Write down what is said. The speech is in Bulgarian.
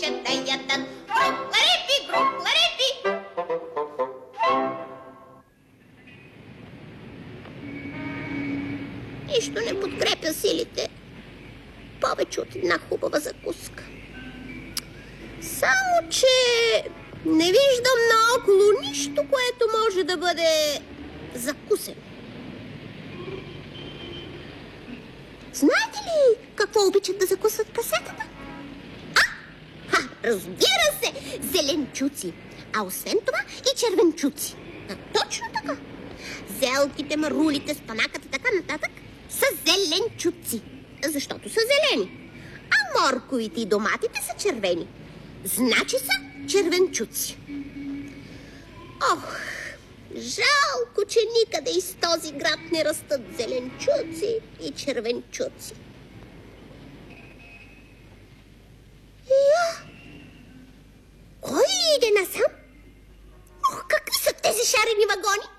обичат да ядат. Грукларепи, грукларепи! Нищо не подкрепя силите. Повече от една хубава закуска. Само, че не виждам наоколо нищо, което може да бъде закусено. Знаете ли какво обичат да закусват прасетата? Разбира се, зеленчуци, а освен това и червенчуци. Точно така. Зелките, марулите, спанакът и така нататък са зеленчуци, защото са зелени. А морковите и доматите са червени. Значи са червенчуци. Ох, жалко, че никъде из този град не растат зеленчуци и червенчуци. Кой иде насам? Ох, какви са тези шарени вагони?